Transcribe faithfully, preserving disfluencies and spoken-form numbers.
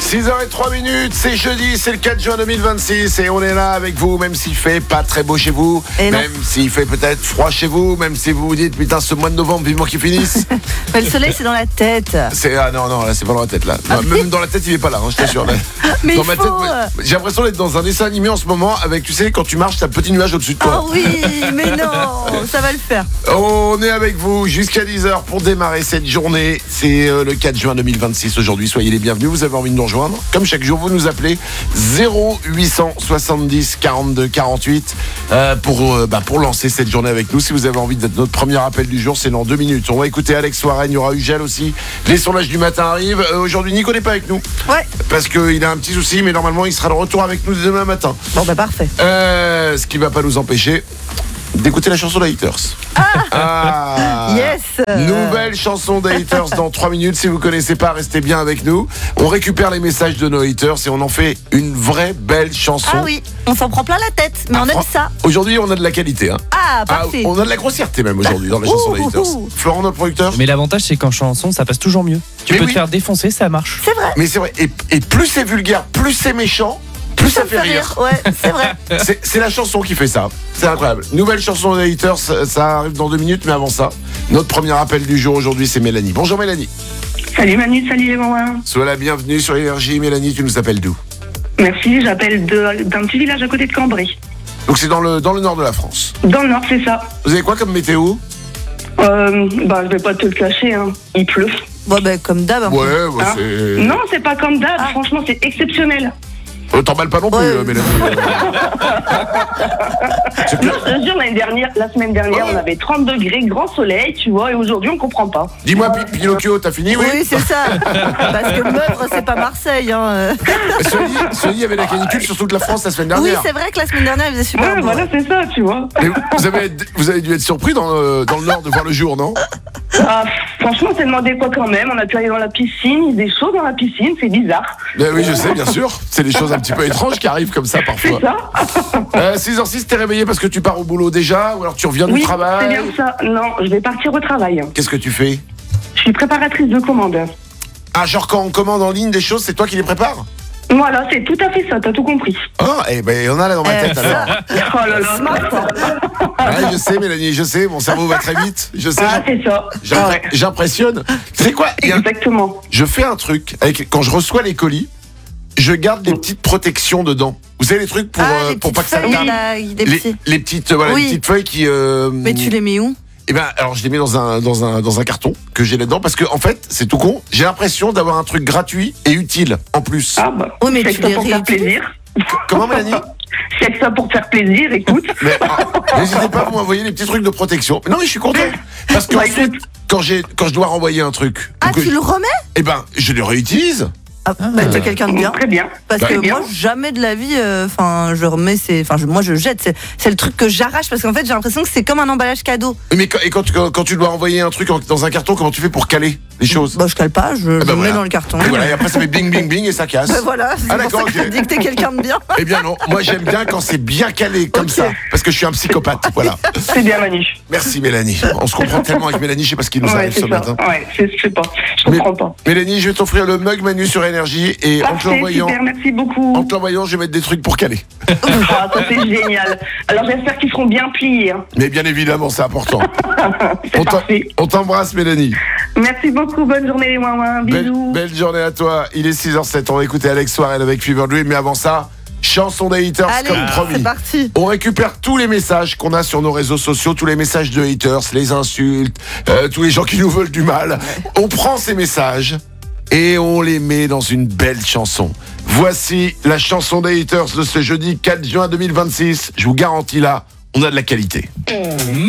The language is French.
six heures zéro trois minutes, c'est jeudi, c'est le quatre juin deux mille vingt-six et on est là avec vous, même s'il fait pas très beau chez vous, et même s'il fait peut-être froid chez vous, même si vous vous dites putain ce mois de novembre vivement qu'il finisse. Mais le soleil c'est dans la tête. C'est ah non non là c'est pas dans la tête là. Non, Ah, même dans la tête il est pas là, hein, je t'assure. Là. Mais dans il ma faut... tête, j'ai l'impression d'être dans un dessin animé en ce moment avec, tu sais, quand tu marches, t'as un petit nuage au-dessus de toi. Oh oui, mais non, ça va le faire. On est avec vous jusqu'à dix heures pour démarrer cette journée. C'est euh, le quatre juin deux mille vingt-six aujourd'hui. Soyez les bienvenus. Vous avez envie de nous rejoindre. Comme chaque jour, vous nous appelez zéro huit cent soixante-dix quarante-deux quarante-huit euh, pour, euh, bah, pour lancer cette journée avec nous. Si vous avez envie d'être notre premier appel du jour, c'est dans deux minutes. On va écouter Alex Warren. Il y aura Ugel aussi. Les sondages du matin arrivent. Euh, aujourd'hui, Nico n'est pas avec nous. Ouais. Parce qu'il a un petit souci, mais normalement, il sera de retour avec nous demain matin. Bon bah parfait. Euh, ce qui ne va pas nous empêcher d'écouter la chanson des Haters. Ah, Ah yes. Nouvelle chanson des Haters dans trois minutes. Si vous ne connaissez pas, restez bien avec nous. On récupère les messages de nos haters et on en fait une vraie belle chanson. Ah oui, on s'en prend plein la tête, mais Ah, on aime fran- ça. Aujourd'hui, on a de la qualité. Hein. Ah, Ah, parfait. on a de la grossièreté même aujourd'hui dans la chanson des Ouh, Haters. ouh, ouh. Florent, notre producteur. Mais l'avantage, c'est qu'en chanson, ça passe toujours mieux. Tu Mais peux oui. te faire défoncer, ça marche. C'est vrai. Mais c'est vrai. Et, et plus c'est vulgaire, plus c'est méchant, plus ça, me fait rire. Ouais, c'est vrai. C'est, c'est la chanson qui fait ça. C'est incroyable. Nouvelle chanson des Haters, ça, ça arrive dans deux minutes, mais avant ça, notre premier appel du jour aujourd'hui, c'est Mélanie. Bonjour Mélanie. Salut Manu, salut les mamans. Sois la bienvenue sur Énergie. Mélanie, tu nous appelles d'où? Merci, j'appelle de- d'un petit village à côté de Cambrai. Donc c'est dans le, dans le nord de la France. Dans le nord, c'est ça. Vous avez quoi comme météo? Euh, bah, je vais pas te le cacher, hein. Il pleut. Bon bah comme d'hab. un peu. Ouais, ouais Hein c'est... Non, c'est pas comme d'hab, Ah. franchement, c'est exceptionnel. Euh, t'emballes pas non plus, Ouais. euh, Mélanie. C'est que- Non, je te jure, l'année dernière, la semaine dernière, Ouais. on avait trente degrés, grand soleil, tu vois, et aujourd'hui, on comprend pas. Dis-moi, Pi- Pinocchio, t'as fini, oui? Oui, c'est ça. Parce que Meuvre, c'est pas Marseille. Hein. Soigny, Soigny, il y avait la canicule sur toute la France la semaine Oui, dernière. c'est vrai que la semaine dernière, il faisait super Ouais, beau. voilà, c'est ça, tu vois. Et vous, avez, vous avez dû être surpris dans, le- dans le nord de voir le jour, non? Ah, franchement, on s'est demandé quoi quand même. On a pu aller dans la piscine, il y a des choses dans la piscine, c'est bizarre. Ben oui, je sais, bien sûr. C'est des choses un petit peu étranges qui arrivent comme ça C'est parfois. ça. Euh, six heures six, t'es réveillé parce que tu pars au boulot déjà? Ou alors tu reviens du Oui, c'est travail? bien ça. Non, je vais partir au travail. Qu'est-ce que tu fais? Je suis préparatrice de commande. Ah, genre quand on commande en ligne des choses, c'est toi qui les prépares? Voilà, c'est tout à fait ça, t'as tout compris. Ah, eh ben, on a là dans ma Eh, tête ça. alors. Oh là là, Ouais, je sais, Mélanie, je sais, mon cerveau va très vite. Je sais, ah, c'est ça. j'im- Ouais. j'impressionne. C'est quoi? Il y a un- Exactement. Je fais un truc, avec, quand je reçois les colis, je garde des petites protections dedans. Vous savez, les trucs pour, Ah, euh, les pour petites pas que ça feuilles, tarde. là, des Les, petits. les petites, euh, voilà, Oui. les petites feuilles qui. euh, Mais tu les mets où? Eh ben, alors je les mets dans un, dans un, dans un carton que j'ai là-dedans parce que, en fait, c'est tout con. J'ai l'impression d'avoir un truc gratuit et utile en plus. Ah bah, Oui, mais c'est tu que ça les pour faire réutilises. plaisir. Comment, Mélanie? C'est que ça pour te faire plaisir, écoute. Mais ah, n'hésitez pas à m'envoyer les petits trucs de protection. Non, mais je suis content parce que Bah, ensuite, écoute. quand j'ai, quand je dois renvoyer un truc, Ah, ou que tu je- le remets? eh ben, je le réutilise. Ah, bah, t'es quelqu'un de bien. Très bien. Parce Bah, que bien. moi, jamais de la vie, enfin, je remets, c'est, enfin, je- moi, je jette. C'est, c'est le truc que j'arrache parce qu'en fait, j'ai l'impression que c'est comme un emballage cadeau. Mais quand, et quand, tu- quand, quand tu dois envoyer un truc en- dans un carton, comment tu fais pour caler les choses? Bah, je cale pas, je, je bah, le voilà. mets dans le carton. Et voilà, et après ça fait bing bing bing et ça casse. Bah, voilà, c'est Ah, pour d'accord, ça que ok. t'as dit que t'es quelqu'un de bien. Eh bien non, moi j'aime bien quand c'est bien calé comme Ok. ça, parce que je suis un psychopathe, voilà. C'est bien, Manu. Merci Mélanie. On se comprend tellement avec Mélanie, je sais pas ce qui nous Ouais, arrive c'est ce ça. matin. Ouais, c'est- je sais pas. Je Mais- comprends pas. Mélanie, je vais t'offrir le mug Manu sur Énergie et en te Parfait, l'envoyant, super, merci beaucoup. en te l'envoyant, je vais mettre des trucs pour caler. Ah, ça c'est génial. Alors j'espère qu'ils seront bien pliés. hein. Mais bien évidemment, c'est important. C'est On t'en- parfait. on t'embrasse Mélanie. Merci beaucoup, bonne journée les ouin Belle, Bisous. belle journée à toi. Il est six heures sept, on va écouter Alex Warren avec Fever Dream, mais avant ça, chanson des haters Allez, comme promis. c'est parti. On récupère tous les messages qu'on a sur nos réseaux sociaux, tous les messages de haters, les insultes, euh, tous les gens qui nous veulent du mal. On prend ces messages et on les met dans une belle chanson. Voici la chanson des haters de ce jeudi quatre juin deux mille vingt-six. Je vous garantis là, on a de la qualité.